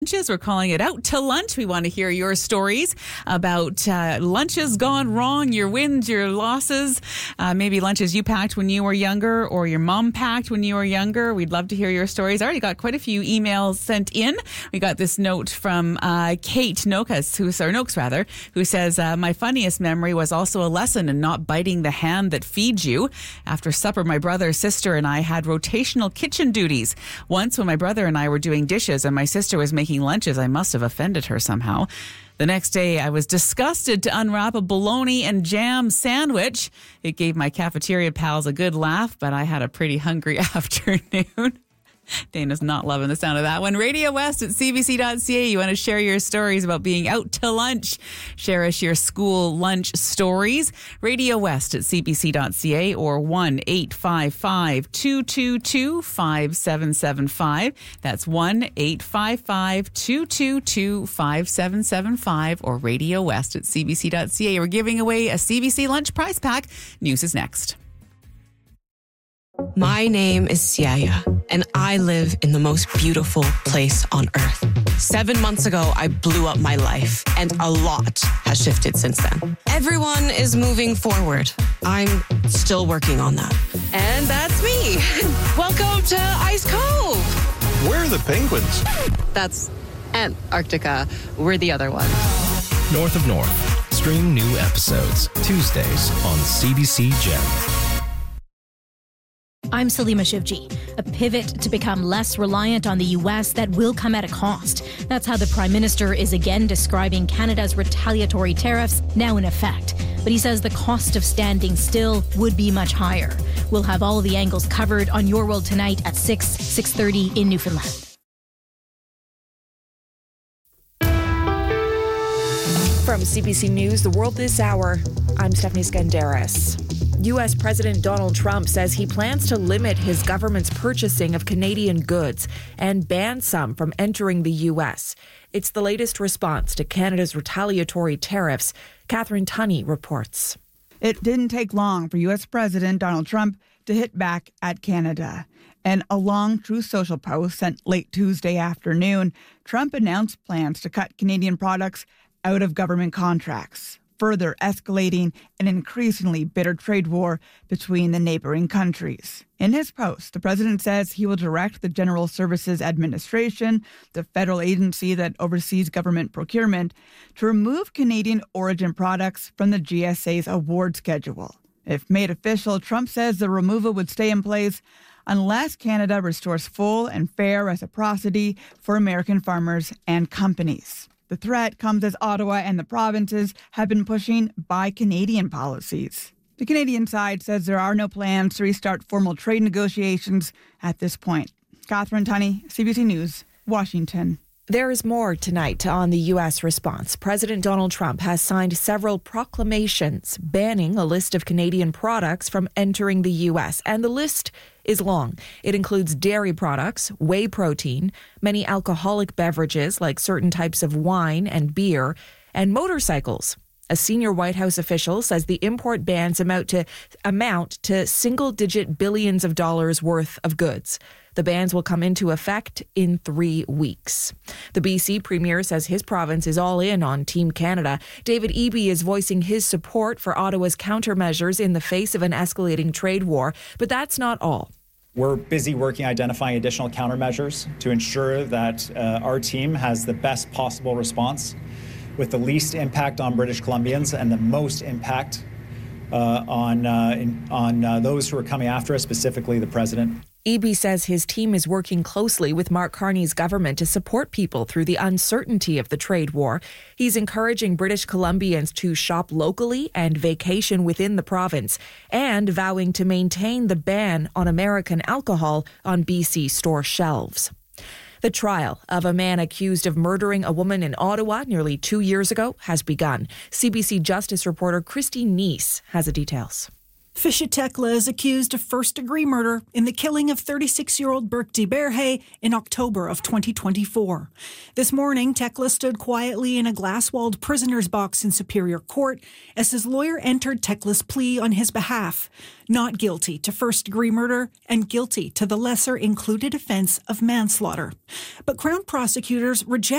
We're calling it Out to Lunch. We want to hear your stories about lunches gone wrong, your wins, your losses, maybe lunches you packed when you were younger or your mom packed when you were younger. We'd love to hear your stories. I already got quite a few emails sent in. We got this note from Kate Noakes, who says, my funniest memory was also a lesson in not biting the hand that feeds you. After supper, my brother, sister, and I had rotational kitchen duties. Once when my brother and I were doing dishes and my sister was making lunches, I must have offended her somehow. The next day, I was disgusted to unwrap a bologna and jam sandwich. It gave my cafeteria pals a good laugh, but I had a pretty hungry afternoon. Dana's not loving the sound of that one. Radio West at cbc.ca. You want to share your stories about being out to lunch. Share us your school lunch stories. Radio West at cbc.ca or 1-855-222-5775. That's 1-855-222-5775 or Radio West at cbc.ca. We're giving away a CBC lunch prize pack. News is next. My name is Siaya, and I live in the most beautiful place on earth. 7 months ago, I blew up my life, and a lot has shifted since then. Everyone is moving forward. I'm still working on that. And that's me. Welcome to Ice Cove. Where are the penguins? That's Antarctica. We're the other one. North of North. Stream new episodes Tuesdays on CBC Gem. I'm Salima Shivji. A pivot to become less reliant on the U.S. that will come at a cost. That's how the Prime Minister is again describing Canada's retaliatory tariffs now in effect. But he says the cost of standing still would be much higher. We'll have all of the angles covered on Your World Tonight at 6:30 in Newfoundland. From CBC News, The World This Hour, I'm Stephanie Skandaris. U.S. President Donald Trump says he plans to limit his government's purchasing of Canadian goods and ban some from entering the U.S. It's the latest response to Canada's retaliatory tariffs. Catherine Tunney reports. It didn't take long for U.S. President Donald Trump to hit back at Canada. In a long Truth Social post sent late Tuesday afternoon, Trump announced plans to cut Canadian products out of government contracts, further escalating an increasingly bitter trade war between the neighboring countries. In his post, the president says he will direct the General Services Administration, the federal agency that oversees government procurement, to remove Canadian origin products from the GSA's award schedule. If made official, Trump says the removal would stay in place unless Canada restores full and fair reciprocity for American farmers and companies. The threat comes as Ottawa and the provinces have been pushing buy Canadian policies. The Canadian side says there are no plans to restart formal trade negotiations at this point. Catherine Tunney, CBC News, Washington. There is more tonight on the U.S. response. President Donald Trump has signed several proclamations banning a list of Canadian products from entering the U.S., and the list is long. It includes dairy products, whey protein, many alcoholic beverages like certain types of wine and beer, and motorcycles. A senior White House official says the import bans amount to single-digit billions of dollars worth of goods. The bans will come into effect in 3 weeks. The BC Premier says his province is all in on Team Canada. David Eby is voicing his support for Ottawa's countermeasures in the face of an escalating trade war, but that's not all. We're busy working identifying additional countermeasures to ensure that our team has the best possible response with the least impact on British Columbians and the most impact on those who are coming after us, specifically the president. Eby says his team is working closely with Mark Carney's government to support people through the uncertainty of the trade war. He's encouraging British Columbians to shop locally and vacation within the province, and vowing to maintain the ban on American alcohol on BC store shelves. The trial of a man accused of murdering a woman in Ottawa nearly 2 years ago has begun. CBC Justice reporter Christy Neese has the details. Fisher Tekla is accused of first-degree murder in the killing of 36-year-old Burke DeBerhe in October of 2024. This morning, Tekla stood quietly in a glass-walled prisoner's box in Superior Court as his lawyer entered Tekla's plea on his behalf, not guilty to first-degree murder and guilty to the lesser-included offence of manslaughter. But Crown prosecutors reject